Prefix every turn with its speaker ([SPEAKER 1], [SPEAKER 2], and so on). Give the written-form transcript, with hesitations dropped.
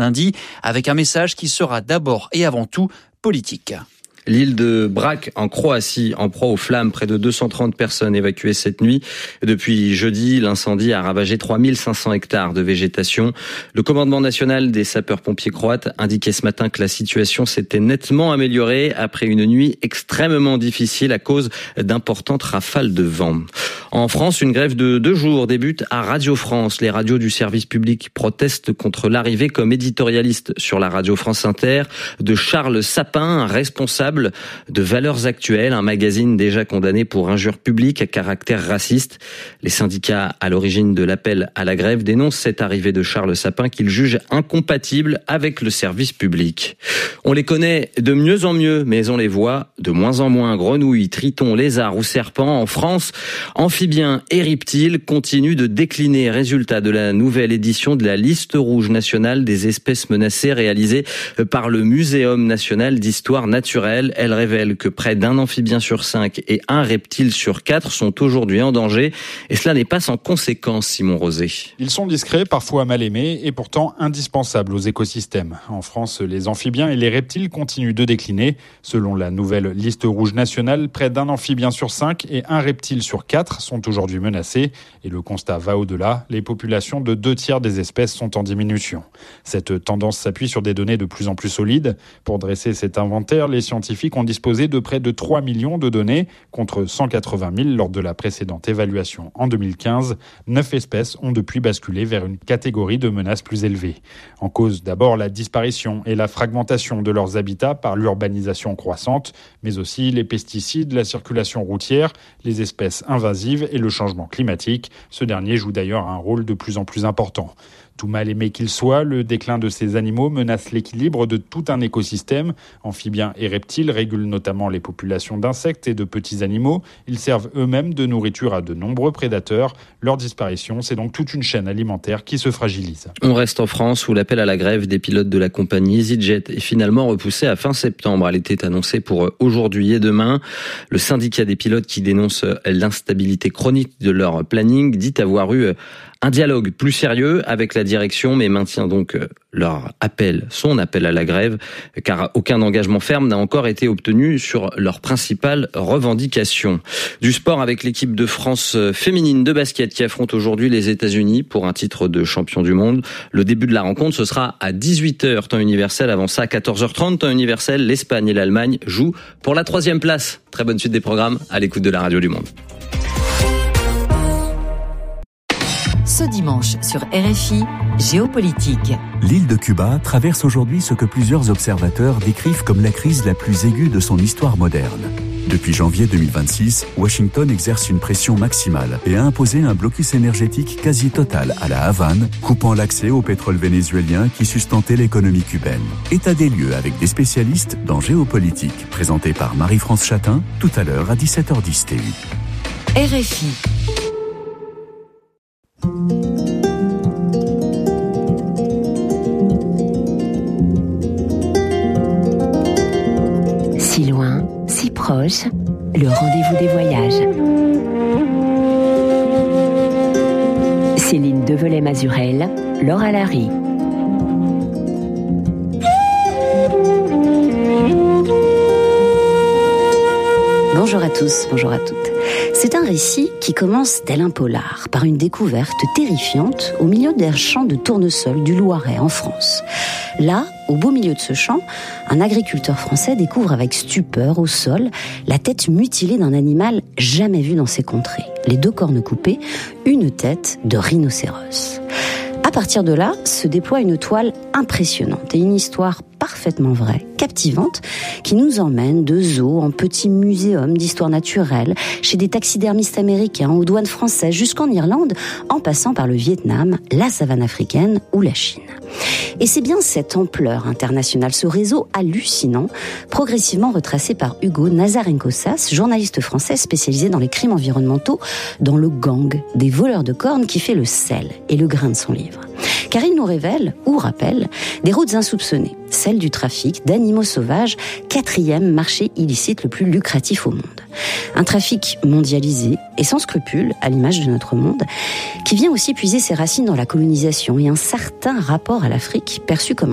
[SPEAKER 1] lundi avec un message qui sera d'abord et avant tout politique.
[SPEAKER 2] L'île de Brač en Croatie, en proie aux flammes, près de 230 personnes évacuées cette nuit. Depuis jeudi, l'incendie a ravagé 3500 hectares de végétation. Le commandement national des sapeurs-pompiers croates indiquait ce matin que la situation s'était nettement améliorée après une nuit extrêmement difficile à cause d'importantes rafales de vent. En France, une grève de 2 jours débute à Radio France. Les radios du service public protestent contre l'arrivée comme éditorialiste sur la radio France Inter de Charles Sapin, un responsable de Valeurs Actuelles, un magazine déjà condamné pour injure publique à caractère raciste. Les syndicats à l'origine de l'appel à la grève dénoncent cette arrivée de Charles Sapin qu'ils jugent incompatible avec le service public. On les connaît de mieux en mieux, mais on les voit de moins en moins. Grenouilles, tritons, lézards ou serpents en France, amphibiens et reptiles continuent de décliner. Résultat de la nouvelle édition de la liste rouge nationale des espèces menacées réalisée par le Muséum national d'histoire naturelle. Elle révèle que près d'un amphibien sur 5 et un reptile sur 4 sont aujourd'hui en danger. Et cela n'est pas sans conséquence, Simon Rosé.
[SPEAKER 3] Ils sont discrets, parfois mal aimés et pourtant indispensables aux écosystèmes. En France, les amphibiens et les reptiles continuent de décliner. Selon la nouvelle liste rouge nationale, près d'un amphibien sur 5 et un reptile sur 4 sont aujourd'hui menacés. Et le constat va au-delà. Les populations de 2/3 des espèces sont en diminution. Cette tendance s'appuie sur des données de plus en plus solides. Pour dresser cet inventaire, les scientifiques ont disposé de près de 3 millions de données contre 180 000 lors de la précédente évaluation en 2015. 9 espèces ont depuis basculé vers une catégorie de menaces plus élevée. En cause d'abord la disparition et la fragmentation de leurs habitats par l'urbanisation croissante, mais aussi les pesticides, la circulation routière, les espèces invasives et le changement climatique. Ce dernier joue d'ailleurs un rôle de plus en plus important. Tout mal aimé qu'il soit, le déclin de ces animaux menace l'équilibre de tout un écosystème. Amphibiens et reptiles régulent notamment les populations d'insectes et de petits animaux. Ils servent eux-mêmes de nourriture à de nombreux prédateurs. Leur disparition, c'est donc toute une chaîne alimentaire qui se fragilise.
[SPEAKER 2] On reste en France où l'appel à la grève des pilotes de la compagnie EasyJet est finalement repoussé à fin septembre. Elle était annoncée pour aujourd'hui et demain. Le syndicat des pilotes qui dénonce l'instabilité chronique de leur planning dit avoir eu un dialogue plus sérieux avec la direction, mais maintient donc son appel à la grève, car aucun engagement ferme n'a encore été obtenu sur leurs principales revendications. Du sport avec l'équipe de France féminine de basket qui affronte aujourd'hui les États-Unis pour un titre de champion du monde. Le début de la rencontre, ce sera à 18h, temps universel. Avant ça, à 14h30, temps universel, l'Espagne et l'Allemagne jouent pour la 3e place. Très bonne suite des programmes à l'écoute de la Radio du Monde.
[SPEAKER 4] Ce dimanche sur RFI, Géopolitique.
[SPEAKER 5] L'île de Cuba traverse aujourd'hui ce que plusieurs observateurs décrivent comme la crise la plus aiguë de son histoire moderne. Depuis janvier 2026, Washington exerce une pression maximale et a imposé un blocus énergétique quasi total à la Havane, coupant l'accès au pétrole vénézuélien qui sustentait l'économie cubaine. État des lieux avec des spécialistes dans Géopolitique, présenté par Marie-France Chatin, tout à l'heure à 17h10 TU.
[SPEAKER 4] RFI.
[SPEAKER 6] Si loin, si proche, le rendez-vous des voyages. Céline Develay-Mazurel, Laura Larry.
[SPEAKER 7] Bonjour à tous, bonjour à toutes. C'est un récit qui commence tel un polar, par une découverte terrifiante au milieu d'un champ de tournesol du Loiret en France. Là, au beau milieu de ce champ, un agriculteur français découvre avec stupeur au sol la tête mutilée d'un animal jamais vu dans ces contrées. Les 2 cornes coupées, une tête de rhinocéros. À partir de là, se déploie une toile impressionnante et une histoire parfaitement vraie, captivante, qui nous emmène de zoo en petit muséum d'histoire naturelle, chez des taxidermistes américains, aux douanes françaises, jusqu'en Irlande, en passant par le Vietnam, la savane africaine ou la Chine. Et c'est bien cette ampleur internationale, ce réseau hallucinant, progressivement retracé par Hugo Nazarenko-Sas, journaliste français spécialisé dans les crimes environnementaux, dans le gang des voleurs de cornes qui fait le sel et le grain de son livre. Car il nous révèle, ou rappelle, des routes insoupçonnées, celle du trafic d'animaux sauvages, 4e marché illicite le plus lucratif au monde. Un trafic mondialisé et sans scrupules, à l'image de notre monde, qui vient aussi puiser ses racines dans la colonisation et un certain rapport à l'Afrique perçu comme